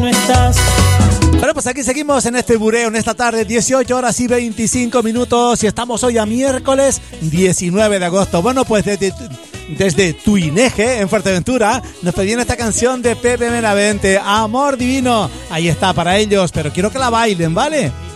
no estás. Bueno, pues aquí seguimos en este bureo, en esta tarde, 18 horas y 25 minutos, y estamos hoy a miércoles 19 de agosto. Bueno, pues desde Tuineje, en Fuerteventura, nos pedían esta canción de Pepe Benavente, Amor Divino. Ahí está para ellos, pero quiero que la bailen, ¿vale?